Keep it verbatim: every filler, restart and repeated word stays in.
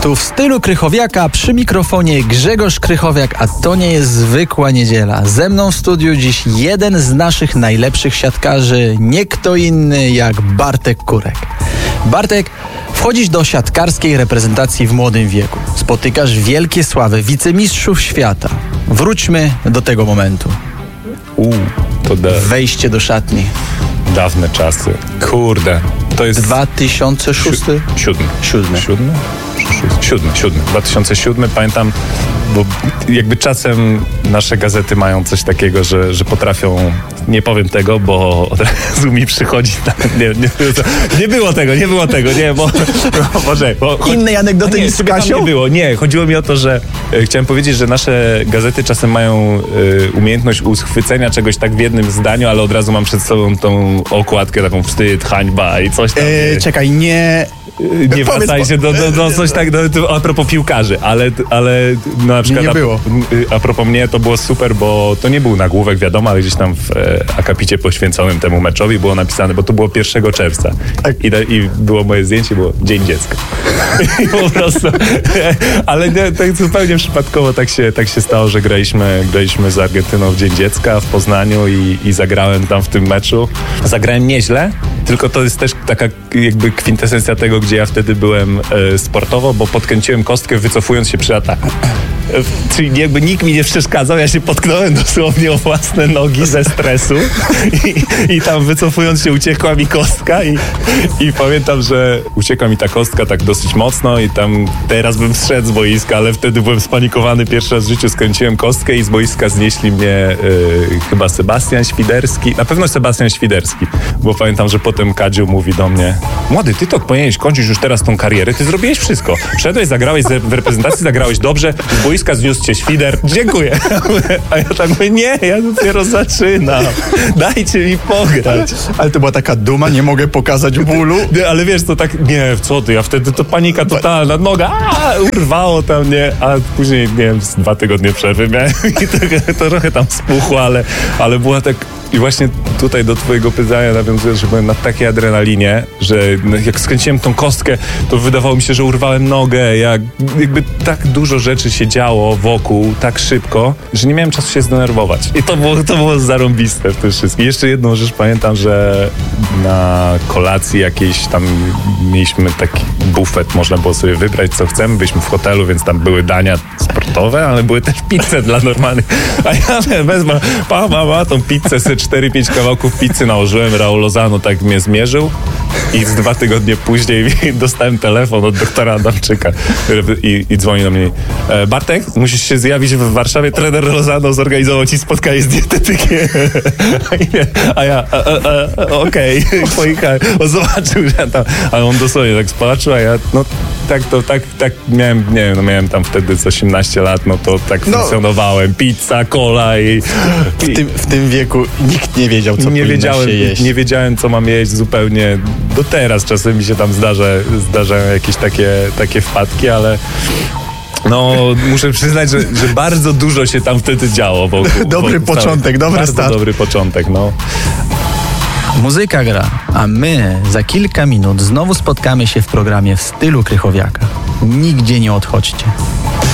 Tu w stylu Krychowiaka przy mikrofonie Grzegorz Krychowiak, a to nie jest zwykła niedziela. Ze mną w studiu dziś jeden z naszych najlepszych siatkarzy, nie kto inny jak Bartek Kurek. Bartek, wchodzisz do siatkarskiej reprezentacji w młodym wieku. Spotykasz wielkie sławy wicemistrzów świata. Wróćmy do tego momentu. Uuu, to da... Wejście do szatni. Dawne czasy. Kurde, to jest... dwa tysiące szósty? Siódmy. Siódmy. Siódmy? Siódmy, siódmy. dwa tysiące siódmy, pamiętam, bo jakby czasem nasze gazety mają coś takiego, że, że potrafią, nie powiem tego, bo od razu mi przychodzi, nie, nie, nie było tego, nie było tego, nie, bo, bo może, bo innej anegdoty niż z Kasią? Nie było, nie, chodziło mi o to, że e, chciałem powiedzieć, że nasze gazety czasem mają e, umiejętność uschwycenia czegoś tak w jednym zdaniu, ale od razu mam przed sobą tą okładkę, taką wstyd, hańba i coś tam. E, czekaj, nie... Nie wracajcie do, do, do coś tak, do, a propos piłkarzy, ale, ale no, na przykład nie było. A, a propos mnie to było super, bo to nie był nagłówek, wiadomo, ale gdzieś tam w e, akapicie poświęconym temu meczowi było napisane, bo to było pierwszego czerwca tak. I, i było moje zdjęcie, było Dzień Dziecka. I po prostu, ale nie, tak zupełnie przypadkowo tak się, tak się stało, że graliśmy, graliśmy z Argentyną w Dzień Dziecka w Poznaniu i, i zagrałem tam w tym meczu. Zagrałem nieźle, tylko to jest też taka jakby kwintesencja tego, gdzie ja wtedy byłem e, sportowo, bo podkręciłem kostkę, wycofując się przy ataku. E, czyli jakby nikt mi nie przeszkadzał, ja się potknąłem dosłownie o własne nogi ze stresu i, i tam wycofując się uciekła mi kostka i, i pamiętam, że uciekła mi ta kostka tak dosyć mocno i tam teraz bym zszedł z boiska, ale wtedy byłem spanikowany, pierwszy raz w życiu skręciłem kostkę i z boiska znieśli mnie e, chyba Sebastian Świderski, na pewno Sebastian Świderski, bo pamiętam, że potem Kadziu mówi do mnie: młody, ty to powinieneś kończyć już teraz tą karierę, ty zrobiłeś wszystko. Wszedłeś, zagrałeś w reprezentacji, zagrałeś dobrze, z boiska zniósł cię Świder, dziękuję. A ja tak mówię, nie, ja dopiero zaczynam. Dajcie mi pograć. Ale, ale to była taka duma, nie mogę pokazać bólu. Nie, ale wiesz, to tak, nie, co ty, ja wtedy to panika totalna, noga, a, urwało tam, nie, a później, nie wiem, z dwa tygodnie przerwy miałem i to, to trochę tam spuchło, ale, ale była tak. I właśnie tutaj do twojego pytania nawiązując, że byłem na takiej adrenalinie, że jak skręciłem tą kostkę, to wydawało mi się, że urwałem nogę, jak, jakby tak dużo rzeczy się działo wokół, tak szybko, że nie miałem czasu się zdenerwować. I to było, to było zarąbiste w tym wszystkim. I jeszcze jedną rzecz pamiętam, że na kolacji jakiejś tam mieliśmy taki bufet, można było sobie wybrać co chcemy, byliśmy w hotelu, więc tam były dania sportowe, ale były też pizze dla normalnych. A ja wezmę, pa, ma, ma tą pizzę, sobie cztery pięć kawałków pizzy nałożyłem, Raul Lozano tak mnie zmierzył i z dwa tygodnie później dostałem telefon od doktora Adamczyka i, i dzwoni do mnie: e, Bartek, musisz się zjawić w Warszawie, trener Lozano zorganizował ci spotkanie z dietetykiem. A ja, okej, okay. Pojechałem, on zobaczył, że ja tam, ale on dosłownie tak spatrzył, a ja, no tak to, tak, tak miałem, nie wiem, no miałem tam wtedy z osiemnaście lat, no to tak no. funkcjonowałem, pizza, cola i... W, i tym, w tym wieku nikt nie wiedział, co nie wiedziałem, się jeść. Nie wiedziałem, co mam jeść zupełnie. Do teraz czasem mi się tam zdarza, zdarzają jakieś takie, takie wpadki, ale... No, muszę przyznać, że, że bardzo dużo się tam wtedy działo. Wokół, dobry wokół początek, dobry bardzo start. dobry początek, no. Muzyka gra, a my za kilka minut znowu spotkamy się w programie w stylu Krychowiaka. Nigdzie nie odchodźcie.